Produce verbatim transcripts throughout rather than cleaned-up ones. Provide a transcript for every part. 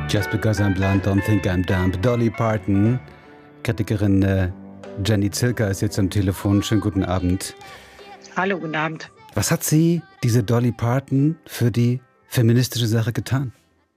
Just because I'm blind, don't think I'm dumb. Dolly Parton. Kritikerin äh, Jenny Zilker ist jetzt am Telefon. Schönen guten Abend. Hallo, guten Abend. Was hat sie, diese Dolly Parton, für die feministische Sache getan?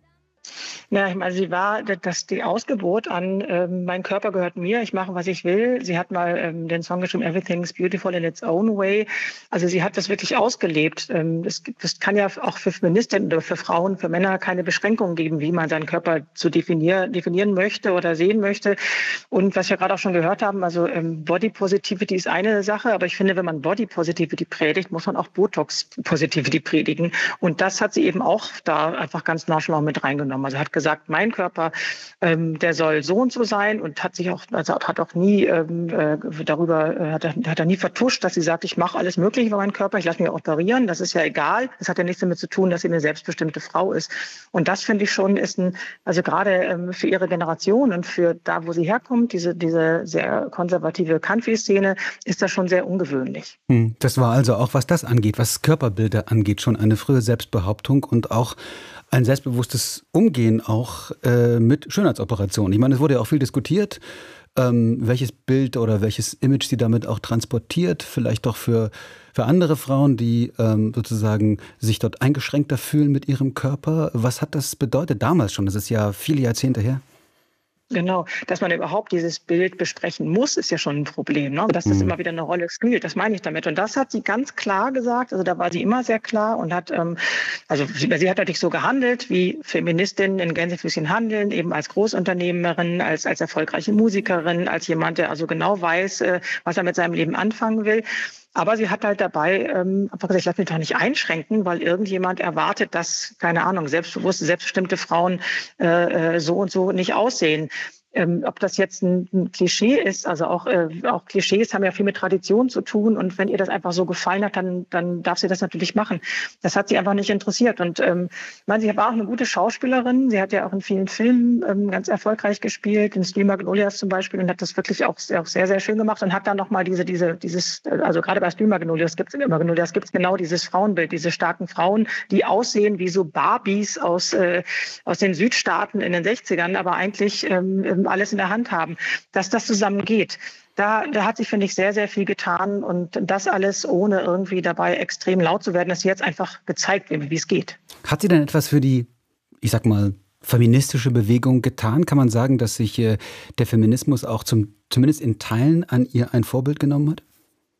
Ja, ich meine, sie war das die Ausgebot an ähm, mein Körper gehört mir, ich mache, was ich will. Sie hat mal ähm, den Song geschrieben, Everything's Beautiful in its Own Way. Also sie hat das wirklich ausgelebt. Ähm, das, das kann ja auch für Feministinnen oder für Frauen, für Männer keine Beschränkung geben, wie man seinen Körper zu definieren, definieren möchte oder sehen möchte. Und was wir gerade auch schon gehört haben, also ähm, Body Positivity ist eine Sache, aber ich finde, wenn man Body Positivity predigt, muss man auch Botox Positivity predigen. Und das hat sie eben auch da einfach ganz nonchalant mit reingenommen. Also hat gesagt, mein Körper, ähm, der soll so und so sein und hat sich auch, also hat auch nie ähm, äh, darüber, äh, hat, hat er nie vertuscht, dass sie sagt, ich mache alles Mögliche für meinen Körper, ich lasse mich operieren, das ist ja egal. Das hat ja nichts damit zu tun, dass sie eine selbstbestimmte Frau ist. Und das finde ich schon ist ein, also gerade ähm, für ihre Generation und für da, wo sie herkommt, diese, diese sehr konservative Country-Szene, ist das schon sehr ungewöhnlich. Hm, das war also auch, was das angeht, was Körperbilder angeht, schon eine frühe Selbstbehauptung und auch ein selbstbewusstes Umgehen auch äh, mit Schönheitsoperationen. Ich meine, es wurde ja auch viel diskutiert, ähm, welches Bild oder welches Image sie damit auch transportiert. Vielleicht doch für, für andere Frauen, die ähm, sozusagen sich dort eingeschränkter fühlen mit ihrem Körper. Was hat das bedeutet damals schon? Das ist ja viele Jahrzehnte her. Genau, dass man überhaupt dieses Bild besprechen muss, ist ja schon ein Problem, ne? Dass das mhm. immer wieder eine Rolle spielt, das meine ich damit. Und das hat sie ganz klar gesagt, also da war sie immer sehr klar und hat, ähm, also sie, sie hat natürlich so gehandelt, wie Feministinnen in Gänsefüßchen handeln, eben als Großunternehmerin, als, als erfolgreiche Musikerin, als jemand, der also genau weiß, äh, was er mit seinem Leben anfangen will. Aber sie hat halt dabei ähm, einfach gesagt, ich lasse mich doch nicht einschränken, weil irgendjemand erwartet, dass, keine Ahnung, selbstbewusste, selbstbestimmte Frauen äh, so und so nicht aussehen. Ähm, ob das jetzt ein, ein Klischee ist, also auch, äh, auch Klischees haben ja viel mit Tradition zu tun und wenn ihr das einfach so gefallen hat, dann, dann darf sie das natürlich machen. Das hat sie einfach nicht interessiert und ähm, ich meine, sie war auch eine gute Schauspielerin, sie hat ja auch in vielen Filmen ähm, ganz erfolgreich gespielt, in Steel Magnolias zum Beispiel und hat das wirklich auch, auch sehr, sehr schön gemacht und hat dann nochmal diese, diese, dieses, also gerade bei Steel Magnolias gibt es Magnolias gibt's genau dieses Frauenbild, diese starken Frauen, die aussehen wie so Barbies aus, äh, aus den Südstaaten in den sechzigern, aber eigentlich ähm, alles in der Hand haben, dass das zusammen geht. Da, da hat sich, finde ich, sehr, sehr viel getan und das alles ohne irgendwie dabei extrem laut zu werden, dass jetzt einfach gezeigt wird, wie es geht. Hat sie denn etwas für die, ich sag mal, feministische Bewegung getan? Kann man sagen, dass sich äh, der Feminismus auch zum, zumindest in Teilen an ihr ein Vorbild genommen hat?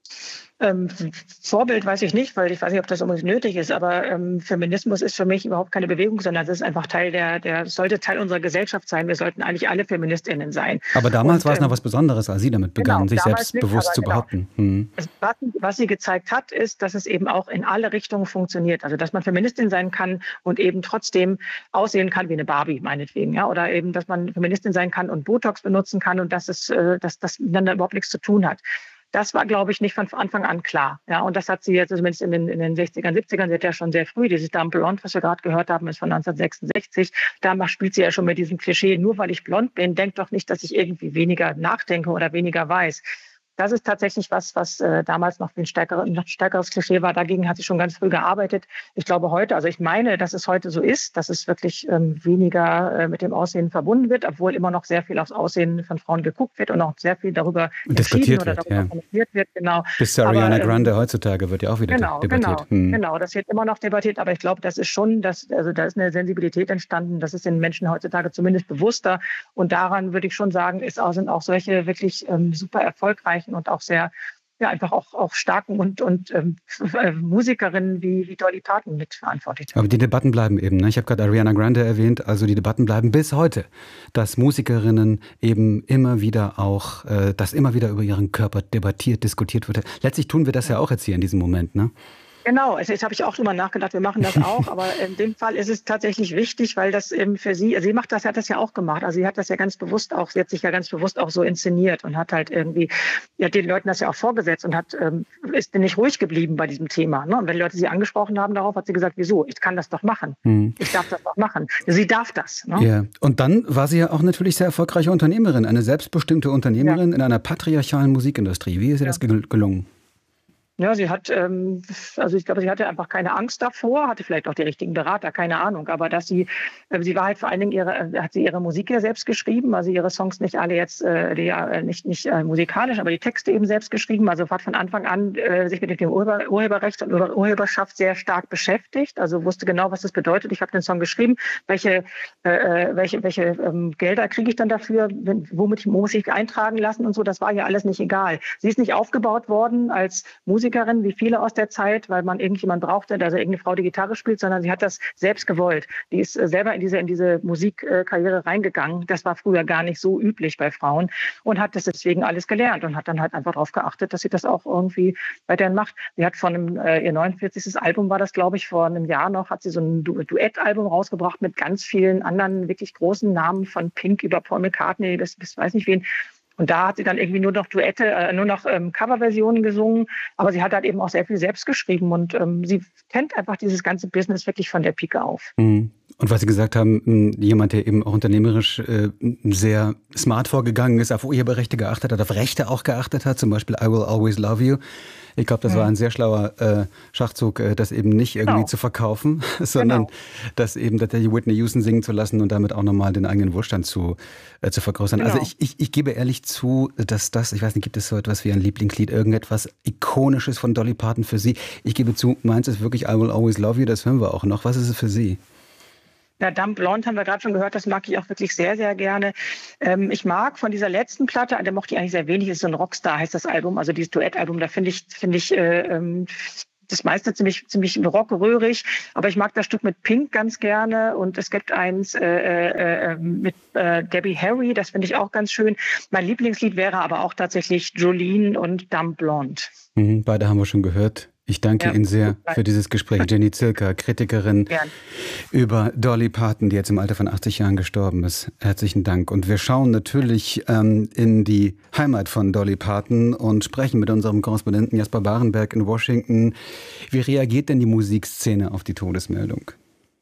Ähm, Vorbild weiß ich nicht, weil ich weiß nicht, ob das unbedingt nötig ist, aber ähm, Feminismus ist für mich überhaupt keine Bewegung, sondern das ist einfach Teil der, der sollte Teil unserer Gesellschaft sein. Wir sollten eigentlich alle FeministInnen sein. Aber damals Und, war es ähm, noch was Besonderes, als sie damit begann, genau, sich selbstbewusst nicht, zu genau. behaupten. Hm. Was, was sie gezeigt hat, ist, dass es eben auch in alle Richtungen funktioniert. Also, dass man Feministin sein kann und eben trotzdem aussehen kann wie eine Barbie, meinetwegen, ja, oder eben, dass man Feministin sein kann und Botox benutzen kann und dass es, äh, dass das miteinander überhaupt nichts zu tun hat. Das war, glaube ich, nicht von Anfang an klar. Ja, und das hat sie jetzt zumindest in den, in den sechzigern, siebzigern, sie hat ja schon sehr früh, dieses Dame Blonde, was wir gerade gehört haben, ist von neunzehnhundertsechsundsechzig. Da spielt sie ja schon mit diesem Klischee, nur weil ich blond bin, denkt doch nicht, dass ich irgendwie weniger nachdenke oder weniger weiß. Das ist tatsächlich was, was äh, damals noch ein stärkeres, noch stärkeres Klischee war. Dagegen hat sie schon ganz früh gearbeitet. Ich glaube heute, also ich meine, dass es heute so ist, dass es wirklich ähm, weniger äh, mit dem Aussehen verbunden wird, obwohl immer noch sehr viel aufs Aussehen von Frauen geguckt wird und auch sehr viel darüber diskutiert oder wird, darüber ja. kommentiert wird. Genau. Bis zu Ariana aber, Grande ähm, heutzutage wird ja auch wieder genau, debattiert. Genau, hm. genau, das wird immer noch debattiert, aber ich glaube, das ist schon, dass, also da ist eine Sensibilität entstanden, das ist den Menschen heutzutage zumindest bewusster und daran würde ich schon sagen, ist auch, sind auch solche wirklich ähm, super erfolgreichen und auch sehr ja, einfach auch, auch starken und, und ähm, Musikerinnen wie, wie Dolly Parton mitverantwortlich. Aber die Debatten bleiben eben. Ne? Ich habe gerade Ariana Grande erwähnt, also die Debatten bleiben bis heute, dass Musikerinnen eben immer wieder auch, äh, dass immer wieder über ihren Körper debattiert, diskutiert wird. Letztlich tun wir das ja auch jetzt hier in diesem Moment, ne? Genau, also jetzt habe ich auch drüber nachgedacht, wir machen das auch, aber in dem Fall ist es tatsächlich wichtig, weil das eben für sie, also sie macht das, hat das ja auch gemacht, also sie hat das ja ganz bewusst auch, sie hat sich ja ganz bewusst auch so inszeniert und hat halt irgendwie, ja den Leuten das ja auch vorgesetzt und hat, ähm, ist nicht ruhig geblieben bei diesem Thema, ne? Und wenn Leute sie angesprochen haben darauf, hat sie gesagt, wieso, ich kann das doch machen, hm. ich darf das doch machen, sie darf das. Ne? Ja, und dann war sie ja auch natürlich sehr erfolgreiche Unternehmerin, eine selbstbestimmte Unternehmerin ja. in einer patriarchalen Musikindustrie. Wie ist ihr ja. das gelungen? Ja, sie hat, ähm, also ich glaube, sie hatte einfach keine Angst davor, hatte vielleicht auch die richtigen Berater, keine Ahnung. Aber dass sie, äh, sie war halt vor allen Dingen ihre, äh, hat sie ihre Musik ja selbst geschrieben, also ihre Songs nicht alle jetzt, äh, die, äh, nicht nicht äh, musikalisch, aber die Texte eben selbst geschrieben. Also hat von Anfang an äh, sich mit dem Urheber, Urheberrecht und Ur Urheberschaft sehr stark beschäftigt. Also wusste genau, was das bedeutet. Ich habe den Song geschrieben, welche äh, welche welche ähm, Gelder kriege ich dann dafür, wenn, womit ich Musik eintragen lassen und so. Das war ja alles nicht egal. Sie ist nicht aufgebaut worden als Musikerin, wie viele aus der Zeit, weil man irgendjemand brauchte, also irgendeine Frau, die Gitarre spielt, sondern sie hat das selbst gewollt. Die ist selber in diese, in diese Musikkarriere reingegangen. Das war früher gar nicht so üblich bei Frauen und hat das deswegen alles gelernt und hat dann halt einfach darauf geachtet, dass sie das auch irgendwie weiterhin macht. Sie hat von einem, äh, ihr neunundvierzigstes Album war das, glaube ich, vor einem Jahr noch, hat sie so ein Du Duettalbum rausgebracht mit ganz vielen anderen wirklich großen Namen, von Pink über Paul McCartney bis, bis weiß nicht wen. Und da hat sie dann irgendwie nur noch Duette, äh, nur noch ähm, Coverversionen gesungen. Aber sie hat halt eben auch sehr viel selbst geschrieben. Und ähm, sie kennt einfach dieses ganze Business wirklich von der Pike auf. Mhm. Und was Sie gesagt haben, jemand, der eben auch unternehmerisch äh, sehr smart vorgegangen ist, auf Urheberrechte geachtet hat, auf Rechte auch geachtet hat, zum Beispiel I Will Always Love You. Ich glaube, das mhm. war ein sehr schlauer äh, Schachzug, äh, das eben nicht irgendwie genau. zu verkaufen, sondern genau. das eben tatsächlich Whitney Houston singen zu lassen und damit auch nochmal den eigenen Wohlstand zu, äh, zu vergrößern. Genau. Also ich, ich, ich gebe ehrlich zu, dass das, ich weiß nicht, gibt es so etwas wie ein Lieblingslied, irgendetwas Ikonisches von Dolly Parton für Sie? Ich gebe zu, meins ist wirklich I Will Always Love You, das hören wir auch noch. Was ist es für Sie? Ja, Dumb Blonde haben wir gerade schon gehört, das mag ich auch wirklich sehr, sehr gerne. Ähm, ich mag von dieser letzten Platte, der mochte ich eigentlich sehr wenig, ist so ein Rockstar, heißt das Album, also dieses Duettalbum, da finde ich, finde ich, äh, ähm, das meiste ziemlich, ziemlich rockröhrig, aber ich mag das Stück mit Pink ganz gerne und es gibt eins äh, äh, mit äh, Debbie Harry, das finde ich auch ganz schön. Mein Lieblingslied wäre aber auch tatsächlich Jolene und Dumb Blonde. Mhm, beide haben wir schon gehört. Ich danke ja, Ihnen sehr für dieses Gespräch. Jenny Zilker, Kritikerin ja. über Dolly Parton, die jetzt im Alter von achtzig Jahren gestorben ist. Herzlichen Dank. Und wir schauen natürlich ähm, in die Heimat von Dolly Parton und sprechen mit unserem Korrespondenten Jasper Barenberg in Washington. Wie reagiert denn die Musikszene auf die Todesmeldung?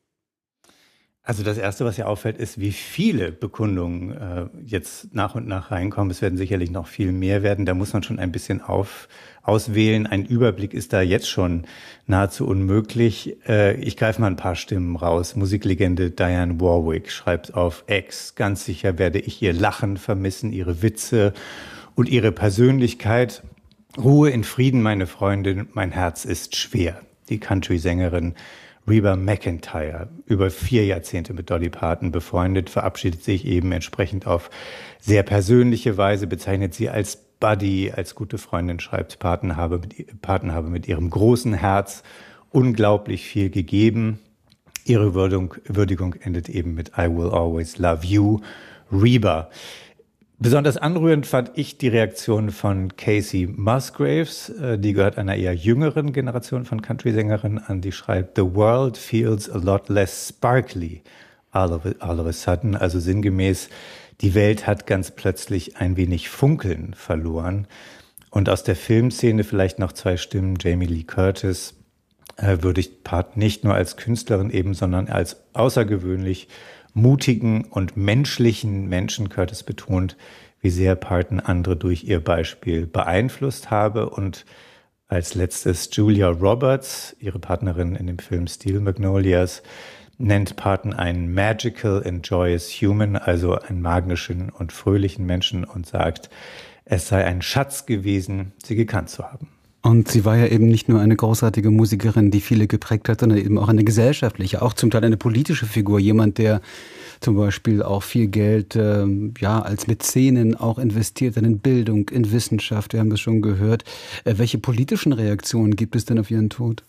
Also das Erste, was ja auffällt, ist, wie viele Bekundungen äh, jetzt nach und nach reinkommen. Es werden sicherlich noch viel mehr werden. Da muss man schon ein bisschen auf, auswählen. Ein Überblick ist da jetzt schon nahezu unmöglich. Äh, ich greife mal ein paar Stimmen raus. Musiklegende Diane Warwick schreibt auf X: Ganz sicher werde ich ihr Lachen vermissen, ihre Witze und ihre Persönlichkeit. Ruhe in Frieden, meine Freundin, mein Herz ist schwer. Die Country-Sängerin Reba McEntire, über vier Jahrzehnte mit Dolly Parton befreundet, verabschiedet sich eben entsprechend auf sehr persönliche Weise, bezeichnet sie als Buddy, als gute Freundin, schreibt, Parton habe mit, Parton habe mit ihrem großen Herz unglaublich viel gegeben. Ihre Würdigung, Würdigung endet eben mit I Will Always Love You, Reba. Besonders anrührend fand ich die Reaktion von Casey Musgraves. Die gehört einer eher jüngeren Generation von Country-Sängerinnen an. Die schreibt: The world feels a lot less sparkly all of, all of a sudden. Also sinngemäß, die Welt hat ganz plötzlich ein wenig Funkeln verloren. Und aus der Filmszene vielleicht noch zwei Stimmen. Jamie Lee Curtis äh, würdigt Parton nicht nur als Künstlerin eben, sondern als außergewöhnlich mutigen und menschlichen Menschen. Curtis betont, wie sehr Parton andere durch ihr Beispiel beeinflusst habe. Und als letztes Julia Roberts, ihre Partnerin in dem Film Steel Magnolias, nennt Parton einen magical and joyous human, also einen magischen und fröhlichen Menschen, und sagt, es sei ein Schatz gewesen, sie gekannt zu haben. Und sie war ja eben nicht nur eine großartige Musikerin, die viele geprägt hat, sondern eben auch eine gesellschaftliche, auch zum Teil eine politische Figur. Jemand, der zum Beispiel auch viel Geld ähm, ja, als Mäzenen auch investiert hat in Bildung, in Wissenschaft. Wir haben das schon gehört. Äh, welche politischen Reaktionen gibt es denn auf ihren Tod?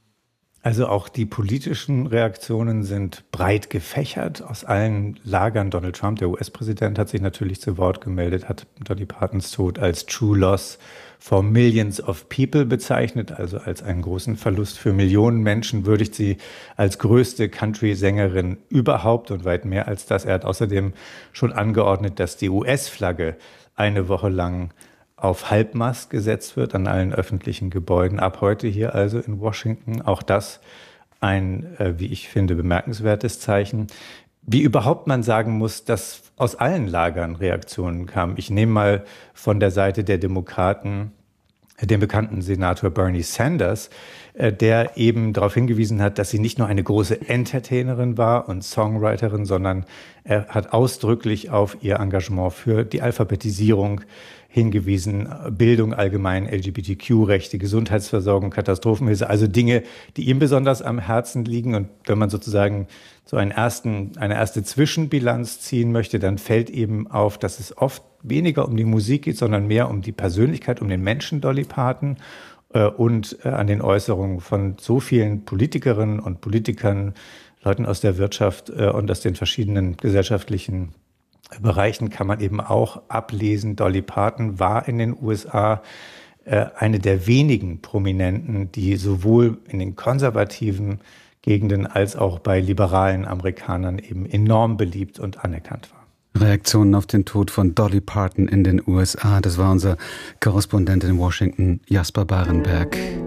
Also auch die politischen Reaktionen sind breit gefächert aus allen Lagern. Donald Trump, der U S-Präsident, hat sich natürlich zu Wort gemeldet, hat Dolly Partons Tod als True Loss for Millions of People bezeichnet, also als einen großen Verlust für Millionen Menschen, würdigt sie als größte Country-Sängerin überhaupt und weit mehr als das. Er hat außerdem schon angeordnet, dass die U S-Flagge eine Woche lang auf Halbmast gesetzt wird an allen öffentlichen Gebäuden. Ab heute hier also in Washington. Auch das ein, äh, wie ich finde, bemerkenswertes Zeichen. Wie überhaupt man sagen muss, dass aus allen Lagern Reaktionen kamen. Ich nehme mal von der Seite der Demokraten den bekannten Senator Bernie Sanders, der eben darauf hingewiesen hat, dass sie nicht nur eine große Entertainerin war und Songwriterin, sondern er hat ausdrücklich auf ihr Engagement für die Alphabetisierung hingewiesen, Bildung allgemein, L G B T Q-Rechte, Gesundheitsversorgung, Katastrophenhilfe, also Dinge, die ihm besonders am Herzen liegen. Und wenn man sozusagen so einen ersten, eine erste Zwischenbilanz ziehen möchte, dann fällt eben auf, dass es oft weniger um die Musik geht, sondern mehr um die Persönlichkeit, um den Menschen Dolly Parton äh, und äh, an den Äußerungen von so vielen Politikerinnen und Politikern, Leuten aus der Wirtschaft äh, und aus den verschiedenen gesellschaftlichen Bereichen kann man eben auch ablesen. Dolly Parton war in den U S A äh, eine der wenigen Prominenten, die sowohl in den konservativen Gegenden als auch bei liberalen Amerikanern eben enorm beliebt und anerkannt war. Reaktionen auf den Tod von Dolly Parton in den U S A. Das war unser Korrespondent in Washington, Jasper Barenberg.